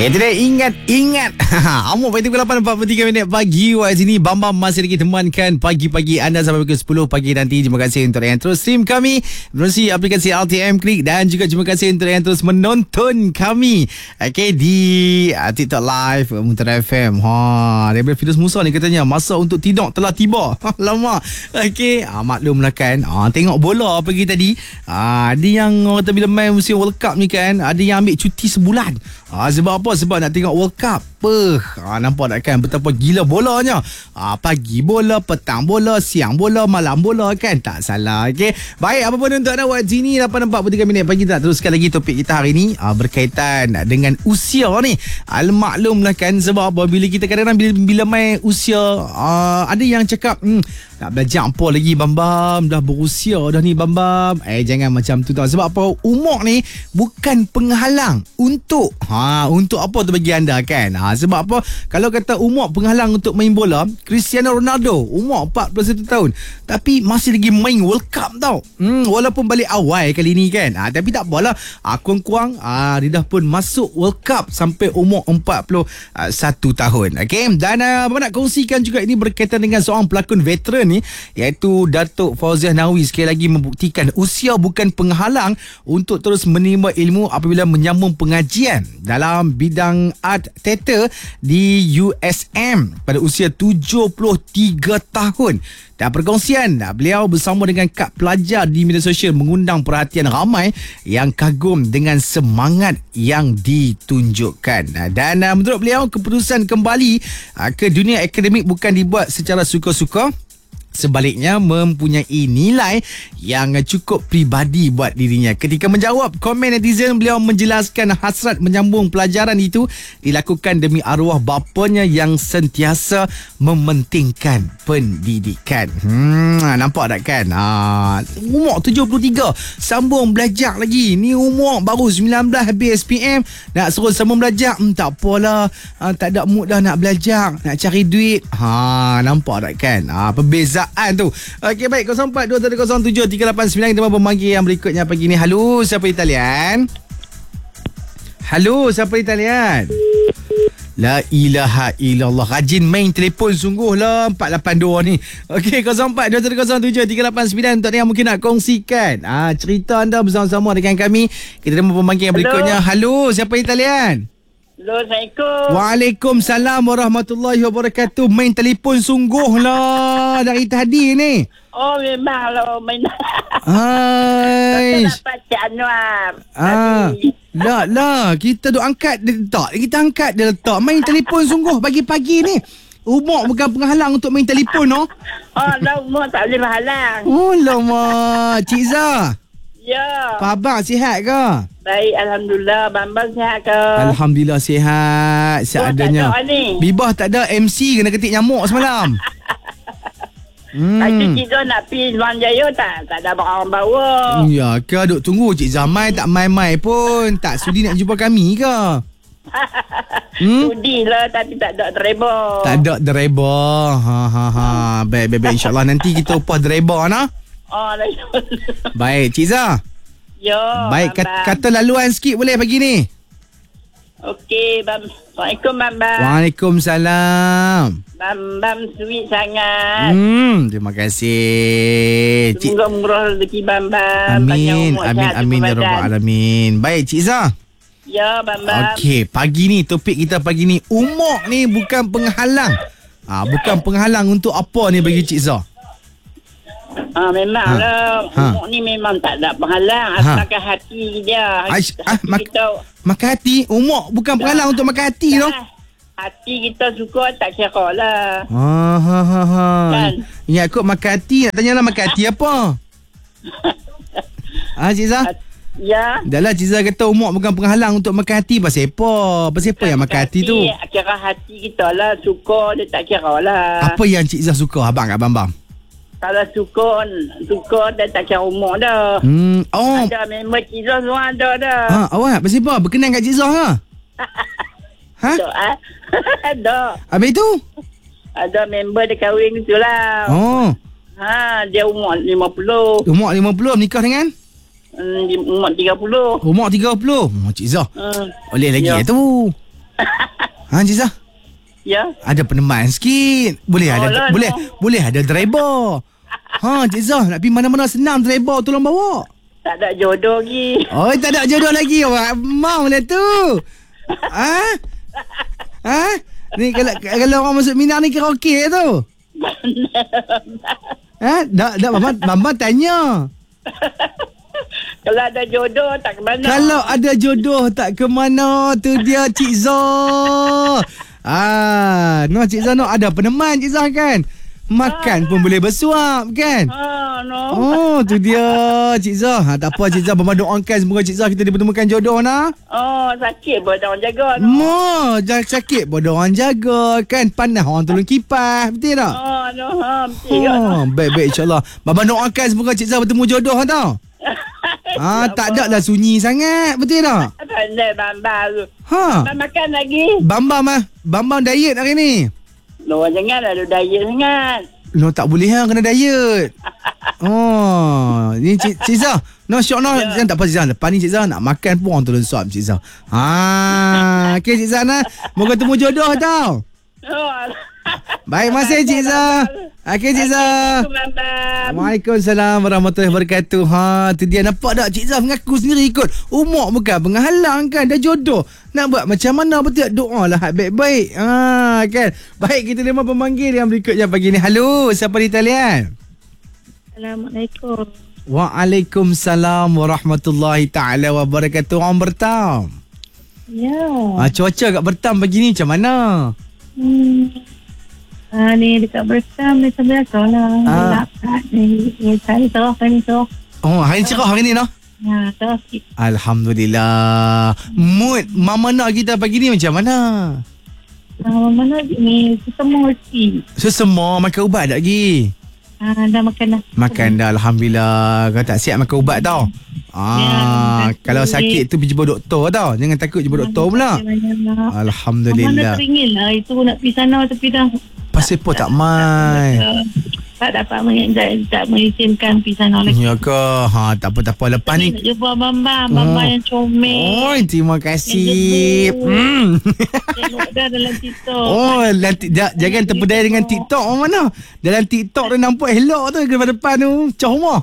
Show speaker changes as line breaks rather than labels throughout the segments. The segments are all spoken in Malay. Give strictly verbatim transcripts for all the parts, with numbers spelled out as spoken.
Itu dia, ingat-ingat. Amuk pagi pukul lapan empat puluh tiga minit pagi. Wah, sini Bambam masih lagi temankan pagi-pagi anda sampai pukul sepuluh pagi nanti. Terima kasih untuk yang terus stream kami melalui aplikasi L T M Klik. Dan juga terima kasih untuk yang terus menonton kami okay, di uh, TikTok Live Muntara F M. Ha, daripada Firdaus Musa ni katanya masa untuk tidur telah tiba. Lama. Okey, ah, maklumlah kan. Ah, tengok bola pagi tadi. Ah, ada yang orang kata bila main musim World Cup ni kan, ada yang ambil cuti sebulan. Ah, sebab apa? Sebab nak tengok World Cup. Peh, ah, nampak tak kan betapa gila bolanya. Ah, pagi bola, petang bola, siang bola, malam bola kan. Tak salah. Okey. Baik, apa pun untuk anda buat sini lapan empat puluh tiga minit pagi kita teruskan lagi topik kita hari ni ah, berkaitan dengan usia ni. Ah, maklumlah kan sebab apa bila kita kadang-kadang bila, bila main usia ah, ada yang cakap hmm, nak belajar apa lagi Bambam, dah berusia dah ni Bambam. Eh jangan macam tu tau. Sebab apa? Umur ni bukan penghalang untuk ha untuk apa tu bagi anda kan. Ha, sebab apa? Kalau kata umur penghalang untuk main bola, Cristiano Ronaldo umur empat puluh satu tahun tapi masih lagi main World Cup tau. Hmm, walaupun balik awal kali ni kan. Ha, tapi tak apalah. Ha, kurang-kurang ha, dia dah pun masuk World Cup sampai umur empat puluh satu tahun. Okey. Dan uh, apa nak kongsikan juga ini berkaitan dengan seorang pelakon veteran ni iaitu Datuk Fauziah Nawi sekali lagi membuktikan usia bukan penghalang untuk terus menerima ilmu apabila menyambung pengajian dalam bidang art teater di U S M pada usia tujuh puluh tiga tahun. Dan perkongsian beliau bersama dengan kad pelajar di media sosial mengundang perhatian ramai yang kagum dengan semangat yang ditunjukkan. Dan menurut beliau keputusan kembali ke dunia akademik bukan dibuat secara suka-suka. Sebaliknya mempunyai nilai yang cukup pribadi buat dirinya. Ketika menjawab komen netizen, beliau menjelaskan hasrat menyambung pelajaran itu dilakukan demi arwah bapanya yang sentiasa mementingkan pendidikan. Hmm, nampak tak kan? Ha, umur tujuh puluh tiga sambung belajar lagi. Ni umur baru sembilan belas habis S P M nak suruh sambung belajar. Hmm, tak apalah. Ha, tak ada mood dah nak belajar, nak cari duit. Ha, nampak tak kan? Ha, perbezaan tu. Okey, baik. kosong empat dua satu kosong tujuh tiga lapan sembilan kita memanggil yang berikutnya pagi ni. Halo, siapa di talian? Halo, siapa di talian? La ilaha illallah. Rajin main telefon sungguh lah empat lapan dua ni. Okey, kosong empat dua satu kosong tujuh tiga lapan sembilan untuk yang mungkin nak kongsikan ah, cerita anda bersama-sama dengan kami. Kita dah memanggil yang berikutnya. Halo, siapa di talian?
Hello, Assalamualaikum.
Waalaikumsalam warahmatullahi wabarakatuh. Main telefon sungguh lah dari tadi ni.
Oh, memanglah main.
Hai.
Kita dapat Cik Anwar.
Ah. Lah lah, kita duk angkat dia letak. Kita angkat dia letak. Main telefon sungguh pagi-pagi ni. Umur bukan penghalang untuk main telefon no.
Oh, dah umur tak boleh berhalang.
Oh, lama. Cik Zah.
Ya.
Pak Abang sihat ke?
Baik, Alhamdulillah. Bambang sihat ke?
Alhamdulillah sihat. Seadanya.
Tak ada ni.
Bibah tak ada, M C kena ketik nyamuk semalam.
Hmm. Tadi Cik Zah nak pergi Luang Jaya tak? Tak ada orang bawa.
Ya ke? Duk tunggu Cik Zah mai tak mai-mai pun. Tak sudi nak jumpa kami ke?
Hmm? Sudi lah tapi tak ada driver.
Tak ada driver. Ha ha ha. Baik baik baik, insya-Allah nanti kita upah driver nah.
Oh, dah.
Baik Cik Zah.
Yo.
Baik, kata, kata laluan sikit boleh pagi ni?
Okey, Bam. Assalamualaikum, Bambang.
Waalaikumsalam.
Bambang sweet sangat.
Hmm, terima kasih. Cik.
Semoga murah rezeki Bambang.
Amin, amin, amin ya rabbal alamin. Baik Cik Zah.
Ya, Bambang.
Okey, pagi ni topik kita pagi ni, umur ni bukan penghalang. Ah, bukan penghalang untuk apa ni bagi Cik Zah?
Ah, memanglah ha. Umur ha. ni memang tak ada penghalang asalkan ha. hati dia.
Aish, ah, mak-
kita
makan hati, umur bukan penghalang untuk makan hati tu.
Hati kita suka tak kira lah.
Ha ha ha ha.
Kan?
Ingat kot makan hati, nak tanyalah makan hati apa? Ah, Cik Zah?
Ya.
Dahlah Cik Zah kata umur bukan penghalang untuk makan hati. Pasal apa? Pasal apa yang makan hati, hati tu?
Kira hati kita lah. Suka dia tak kira lah.
Apa yang Cik Zah suka abang kat Bambang?
Kalau suka, suka dia tak kira umur dah.
Hmm. Oh.
Ada member Cik Zah semua ada dah.
Ha, awak pasal apa? Berkenan kat Cik Zah ha? Ha?
Ada. Ada.
Habis tu?
Ada member dia kahwin tu lah.
Oh.
Ha, dia umur lima puluh.
Umur lima puluh nikah dengan?
Hmm, umur tiga puluh.
Umur tiga puluh. Oh, Cik Zah.
Hmm.
Boleh lagi
ya.
tu. Ha, Cik Zah?
Ya.
Ada peneman sikit. Boleh
Oh,
ada
lah,
boleh
no.
boleh ada driver. Ha, Cik Zah, nak pergi mana-mana senang driver tolong bawa.
Tak ada jodoh lagi.
Oh, tak ada jodoh lagi. Awak mau lah tu. Ha? Ha? Ni kalau kalau orang masuk Minang ni karaoke tu. Ha? Dak dak mama mama tanya.
Kalau ada jodoh tak ke mana.
Kalau ada jodoh tak ke mana, tu dia Cik Zah. Ah, no Cik Zah no ada peneman Cik Zah kan. Makan pun boleh bersuap kan.
Ha, no.
Oh, tu dia Cik Zah. Ha, tak apa Cik Zah, Mama doakan semoga Cik Zah kita dipertemukan jodoh nah.
Oh, sakit pun orang jaga. No.
Mo, jangan sakit pun orang jaga kan. Panas orang tolong kipas, betul tak?
Oh, no. Ha, betul ke, no.
Oh, baik-baik insya-Allah. Mama doakan semoga Cik Zah bertemu jodoh tau. Ah, tak ada lah sunyi sangat, betul tak?
Pandai Bambang tu.
Ha.
Bambang makan lagi.
Bambang mah, Bambang diet hari ni.
No, jangan lalu diet sangat.
No, tak boleh hang kena diet. Oh, ni Cik, Cik Zah. No, syok no.
Ya.
Yeah. Tak apa Cik Zah. Lepas ni Cik Zah nak makan pun orang tolong suap Cik Zah. Ha, okey Cik Zah nah. Moga temu jodoh tau.
Oh.
Baik, masih Cik Zah. Okey Cik Zah.
Bambang.
Waalaikumsalam warahmatullahi wabarakatuh. Ha, tu dia nampak tak Cik Zah mengaku sendiri ikut. Umur bukan penghalang kan, dah jodoh. Nak buat macam mana betul, doa lah baik-baik. Ha kan. Baik, kita terima pemanggil yang berikutnya pagi ni. Halo, siapa di talian?
Assalamualaikum.
Waalaikumsalam warahmatullahi taala wabarakatuh. Orang Bertam.
Ya.
Ha, cuaca kat Bertam pagi ni macam mana?
Hmm. Ah, ni dekat Bertam macam biasa lah.
Ah.
Lapat ni. Ni cari terus kan tu.
Oh, hari ni cerah hari ni noh.
Ya, terus.
Alhamdulillah. Mood mama nak kita pagi ni macam mana?
Ah, mana ni? Semua mesti.
So semua makan ubat tak lagi?
Ah, dah makan dah.
Makan dah alhamdulillah. Kau tak siap makan ubat tau. Ah,
Ya,
kalau
sakit.
sakit tu pergi jumpa doktor tau. Jangan takut jumpa doktor pula.
Mana
Alhamdulillah.
teringin lah. Itu nak pergi sana tapi dah.
Pasal pun tak mai.
Uh, tak dapat mengizinkan, tak mengizinkan pergi sana lagi.
Ya ke? Ha, tak apa tak apa. Lepas ni.
Nak jumpa Bambang. Bambang
Oh.
yang comel.
Oh, terima kasih.
Yang gebu.
Hmm.
Tengok dah dalam TikTok.
Oh, nanti, ja, jangan terpedaya dengan TikTok orang mana. Dalam TikTok tu nampak elok tu depan depan tu. Comel.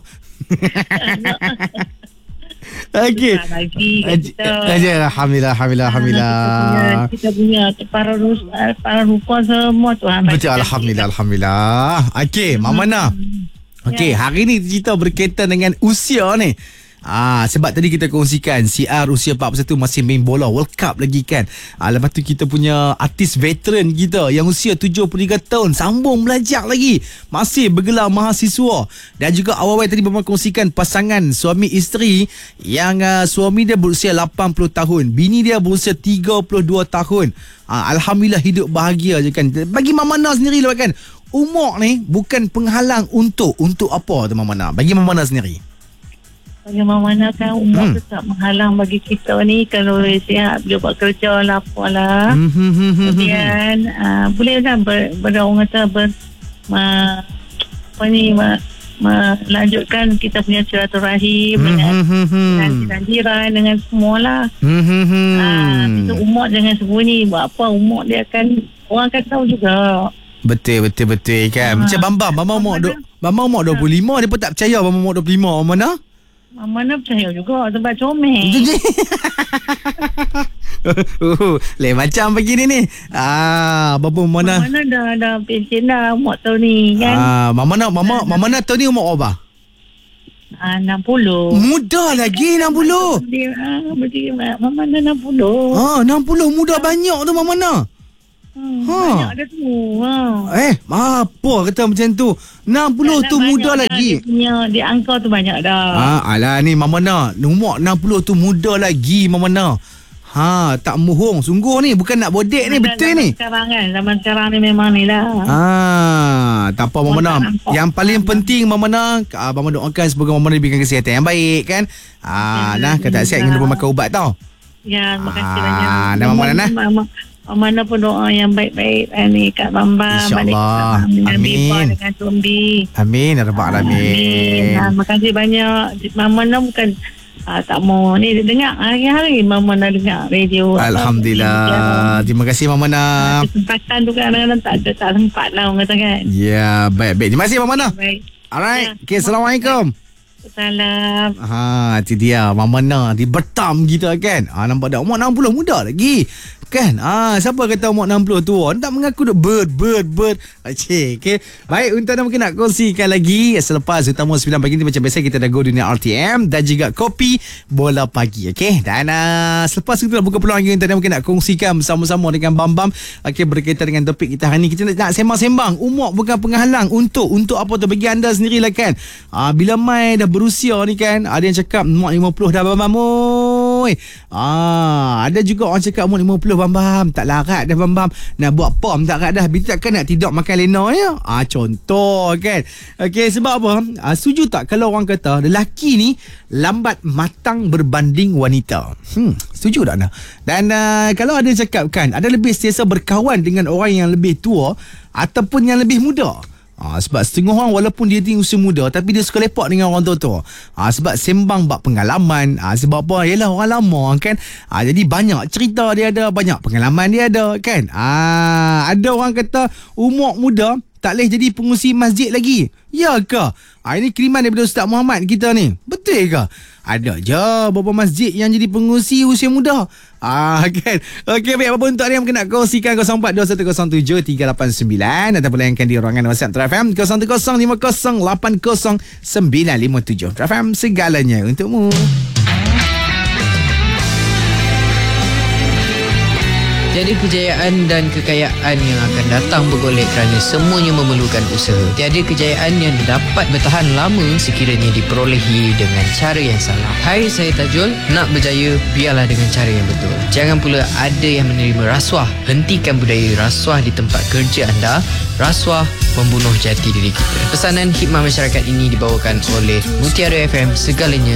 Okey.
Lagi kita.
Aja alhamdulillah alhamdulillah alhamdulillah.
Kita punya para rus para rukun semua Tuhan.
Betul alhamdulillah alhamdulillah. Okey, Mama Nah. Okey, hari ni cerita berkaitan dengan usia ni. Ah, sebab tadi kita kongsikan C R usia empat puluh satu masih main bola World Cup lagi kan. Ah, lepas tu kita punya artis veteran kita yang usia tujuh puluh tiga tahun sambung belajar lagi, masih bergelar mahasiswa. Dan juga awal-awal tadi Bapa kongsikan pasangan suami isteri yang uh, suami dia berusia lapan puluh tahun, bini dia berusia tiga puluh dua tahun. Ah, alhamdulillah hidup bahagia je kan. Bagi Mama Nah sendiri lah kan, umur ni bukan penghalang untuk untuk apa tu Mama Nah? Bagi Mama Nah sendiri.
Bagaimana kan umur
Hmm.
tu tak menghalang bagi kita ni. Kalau sihat boleh buat kerja lah apalah.
Hmm, hmm, hmm, hmm, hmm.
Kemudian uh, boleh lah ber, ber, orang kata ber, ma, apa ni ma, melanjutkan kita punya silaturahim
Hmm,
dengan
hmm, hmm, hmm.
dengan jiran-jiran dengan semualah.
Hmm, hmm, hmm.
Ah, itu umur jangan sembunyi. Buat apa umur dia akan orang akan tahu juga.
Betul betul betul kan.
Ah.
Macam Bambang, Bambang umur
Mana?
du- Bambang umur dua puluh lima, dia pun tak percaya Bambang umur dua puluh lima. Mana?
Mana percaya juga sebab comel.
uh, lain macam pagi ni ni. Ah, Bapa mana?
Mana dah dah pension dah umur tahun ni kan.
Ah, Mama Nak, Mama Mama Nak tahun ni umur apa?
Ah, enam puluh.
Muda lagi enam puluh.
Dia ah, berarti Mama dah enam puluh.
Ah, enam puluh muda banyak tu Mama Nak.
Hmm,
Ha.
Banyak dah tu. Ha.
Eh, apa kata macam tu? enam puluh tu
Banyak
muda
dah
lagi.
Dia punya dia angka tu banyak dah.
Ah, alah ni Mama Nak, umur enam puluh tu muda lagi Mama Nak. Ha, tak mohong sungguh ni, bukan nak bodek ni, betul
zaman
ni.
Sekarang kan, zaman sekarang ni memang ni lah.
Ah, tak apa Mama
Orang
Nak.
tak nampak.
Yang paling penting Mama Nak, ah, Mama doakan semoga Mama Nak diberikan kesihatan yang baik kan. Ah, nah, kata sihat ingin lupa makan ubat tau.
Ya, terima kasih
Ah,
banyak.
dah Mama Nana?
Mama, Mama Nana pun doa yang baik-baik eh, ni Kak Bambang.
InsyaAllah.
Balik dengan
Amin.
Biba, dengan Tumbi.
Amin ya rabbal alamin.
Amin. Ha, terima kasih banyak. Mama Nana bukan Ah, tak mau ni dengar hari-hari Mama nak dengar radio.
Alhamdulillah. Terima kasih Mama Nah.
Kesempatan tu kadang-kadang tak ada, tak sempat lah orang kata kan.
Ya, baik baik. Terima kasih Mama Nah.
Baik.
Alright.
Ya.
Okay, Assalamualaikum.
Salam.
Ha, itu dia Mama Nah di Bertam kita kan. Ha, nampak tak umur enam puluh muda lagi. Kan? Ah, siapa kata umur enam puluh tua? Tak mengaku dah bird, bird, bird. Cik, okay. Baik, untuk anda mungkin nak kongsikan lagi selepas utama sembilan pagi ni macam biasa kita dah go dunia R T M dan juga kopi bola pagi. Okay. Dan uh, selepas kita nak buka peluang lagi untuk anda mungkin nak kongsikan bersama-sama dengan Bam-Bam. Okay, berkaitan dengan topik kita hari ni. Kita nak, nak sembang-sembang. Umur bukan penghalang untuk untuk apa tu bagi anda sendirilah kan. Ah, bila mai dah berusia ni kan, ada yang cakap umur lima puluh dah Bam-Bam. Oi. Ah, ada juga orang cakap umur lima puluh Bam-Bam, tak larat dah Bam-Bam. Nak buat pom tak larat dah. Bila takkan nak tidur makan lena ya. Ah, contoh kan. Okey, sebab apa? Ah, setuju tak kalau orang kata lelaki ni lambat matang berbanding wanita? Hmm, setuju tak anda? Dan uh, kalau ada cakap kan, ada lebih sentiasa berkawan dengan orang yang lebih tua ataupun yang lebih muda. Ha, sebab setengah orang walaupun dia tinggi usia muda tapi dia suka lepak dengan orang tua-tua. Ha, sebab sembang bab pengalaman. Ha, sebab apa? Yalah orang lama kan. Ha, jadi banyak cerita dia ada, banyak pengalaman dia ada kan. Ha, ada orang kata umur muda tak boleh jadi pengurusi masjid lagi. Ya ke? Ha, ini kiriman daripada Ustaz Muhammad kita ni. Betul ke? Ada je beberapa masjid yang jadi pengurusi usia muda. Ah, kan. Okey, baik. Apa untuk yang mungkin nak kongsikan kosong empat dua satu kosong tujuh tiga lapan sembilan ataupun layankan di ruangan WhatsApp True F M kosong satu kosong lima kosong lapan kosong sembilan lima tujuh. True F M segalanya untukmu.
Tiada kejayaan dan kekayaan yang akan datang bergolek kerana semuanya memerlukan usaha. Tiada kejayaan yang dapat bertahan lama sekiranya diperolehi dengan cara yang salah. Hai, saya Tajul. Nak berjaya, biarlah dengan cara yang betul. Jangan pula ada yang menerima rasuah. Hentikan budaya rasuah di tempat kerja anda. Rasuah membunuh jati diri kita. Pesanan khidmat masyarakat ini dibawakan oleh Mutiara F M, segalanya